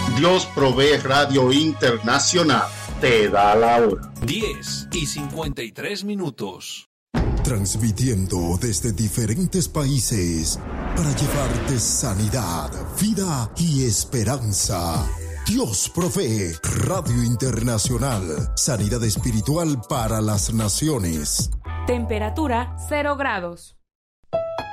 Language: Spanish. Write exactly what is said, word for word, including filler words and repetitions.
Dios Provee Radio Internacional te da la hora. diez y cincuenta y tres minutos. Transmitiendo desde diferentes países para llevarte sanidad, vida y esperanza. Dios Provee Radio Internacional. Sanidad espiritual para las naciones. Temperatura cero grados.